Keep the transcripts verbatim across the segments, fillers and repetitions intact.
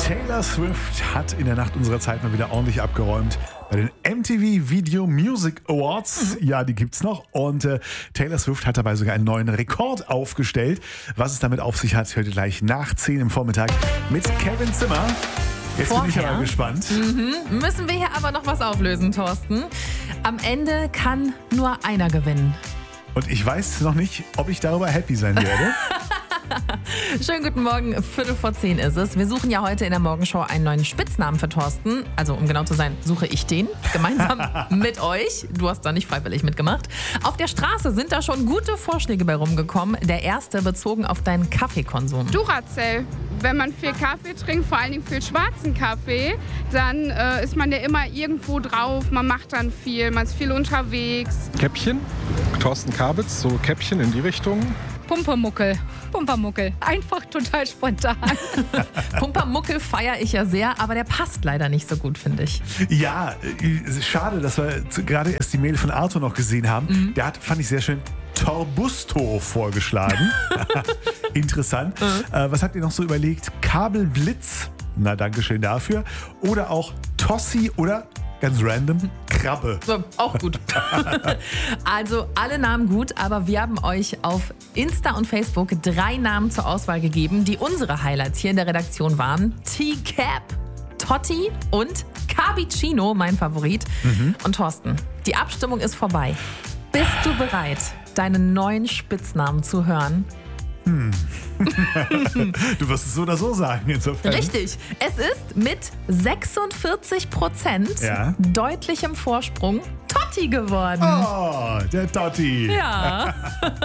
Taylor Swift hat in der Nacht unserer Zeit mal wieder ordentlich abgeräumt bei den M T V Video Music Awards. Mhm. Ja, die gibt's noch. Und äh, Taylor Swift hat dabei sogar einen neuen Rekord aufgestellt. Was es damit auf sich hat, hört ihr gleich nach zehn im Vormittag mit Kevin Zimmer. Jetzt Vorher, bin ich aber gespannt. Mhm, müssen wir hier aber noch was auflösen, Thorsten. Am Ende kann nur einer gewinnen. Und ich weiß noch nicht, ob ich darüber happy sein werde. Schönen guten Morgen, Viertel vor zehn ist es. Wir suchen ja heute in der Morgenshow einen neuen Spitznamen für Thorsten. Also um genau zu sein, suche ich den gemeinsam mit euch. Du hast da nicht freiwillig mitgemacht. Auf der Straße sind da schon gute Vorschläge bei rumgekommen. Der erste bezogen auf deinen Kaffeekonsum. Duracell. Wenn man viel Kaffee trinkt, vor allen Dingen viel schwarzen Kaffee, dann äh, ist man ja immer irgendwo drauf. Man macht dann viel, man ist viel unterwegs. Käppchen, Thorsten Kabitz, so Käppchen in die Richtung. Pumpermuckel. Pumpermuckel. Einfach total spontan. Pumpermuckel feiere ich ja sehr, aber der passt leider nicht so gut, finde ich. Ja, äh, schade, dass wir gerade erst die Mail von Arthur noch gesehen haben. Mhm. Der hat, fand ich sehr schön, Torbusto vorgeschlagen. Interessant. Mhm. Äh, was habt ihr noch so überlegt? Kabelblitz? Na, danke schön dafür. Oder auch Tossi oder ganz random, Krabbe. So, auch gut. Also alle Namen gut, aber wir haben euch auf Insta und Facebook drei Namen zur Auswahl gegeben, die unsere Highlights hier in der Redaktion waren. T-Cap, Totti und Cabicino, mein Favorit. Mhm. Und Thorsten, die Abstimmung ist vorbei. Bist du bereit, deinen neuen Spitznamen zu hören? Hm. Du wirst es so oder so sagen, insofern. Richtig. Es ist mit sechsundvierzig Prozent ja. deutlichem Vorsprung Totti geworden. Oh, der Totti. Ja.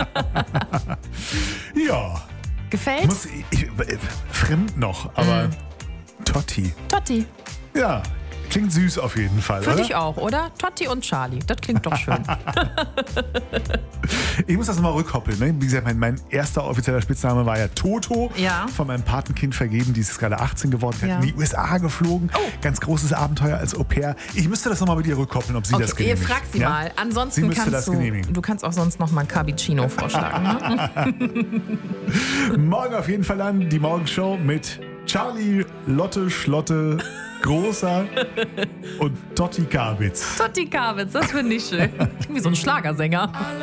Ja. Gefällt? Muss ich, ich, fremd noch, aber mm. Totti. Totti. Ja. Klingt süß auf jeden Fall, Finde oder? ich auch, oder? Totti und Charlie. Das klingt doch schön. Ich muss das nochmal rückkoppeln. Ne? Wie gesagt, mein, mein erster offizieller Spitzname war ja Toto. Ja. Von meinem Patenkind vergeben. Die ist gerade achtzehn geworden. Die ja. hat in die U S A geflogen. Oh. Ganz großes Abenteuer als Au-pair. Ich müsste das nochmal mit ihr rückkoppeln, ob sie okay, das genehmigt. Ihr fragt sie ja? mal. Ansonsten sie kannst das du... genehmigen. Du kannst auch sonst noch mal Cabicino vorschlagen. Ne? Morgen auf jeden Fall an die Morgenshow mit Charlie, Lotte, Schlotte... Großer und Totti Kabitz. Totti Kabitz, das finde ich schön. Wie so ein Schlagersänger.